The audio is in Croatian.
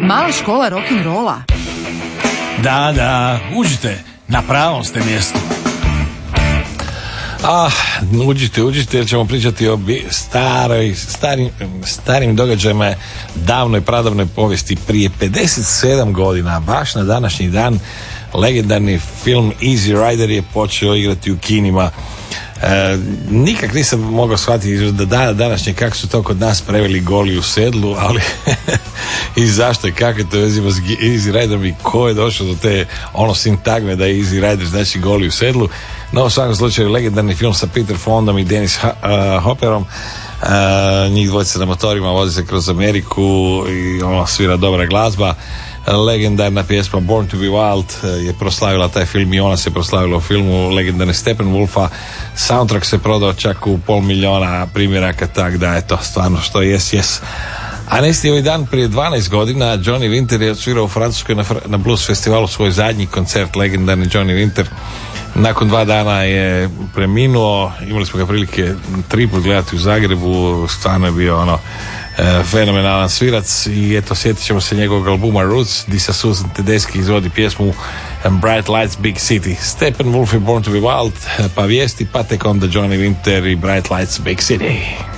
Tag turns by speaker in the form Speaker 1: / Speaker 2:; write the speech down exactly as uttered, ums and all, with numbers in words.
Speaker 1: Mala škola rock'n'rolla.
Speaker 2: Da, da, uđite, na pravom ste mjestu.
Speaker 3: Ah, uđite, uđite jer ćemo pričati o staroj, starim, starim događajima davnoj, pradavnoj povijesti. Prije pedeset sedam godina, baš na današnji dan, legendarni film Easy Rider je počeo igrati u kinima. E, nikak nisam mogao shvatiti do dana današnje kako su to kod nas preveli Goli u sedlu, ali i zašto i kako je to vezimo s Easy Riderom i ko je došao do te ono sintagme da je Easy Rider znači Goli u sedlu. No, u svakom slučaju legendarni film sa Peter Fondom i Dennis ha- uh, Hopperom. Uh, njih dvojica na motorima vozi se kroz Ameriku i ono svira dobra glazba. Legendarna pjesma Born to be Wild je proslavila taj film i ona se proslavila u filmu legendarni Steppenwolfa. Soundtrack se prodao čak u pol milijuna primjeraka, tak da je to stvarno što jes, jes. A na isti ovaj dan prije dvanaest godina Johnny Winter je odsvirao u Francuskoj na, na blues festivalu svoj zadnji koncert, legendarni Johnny Winter. Nakon dva dana je preminuo, imali smo ga prilike tri put gledati u Zagrebu, stvarno je bio ono e, fenomenalan svirac i eto sjetit ćemo se njegovog albuma Roots, di sa Susan Tedeschi izvodi pjesmu Bright Lights Big City. Steppenwolf je Born to be Wild, pa vijesti, pa tek onda Johnny Winter i Bright Lights Big City.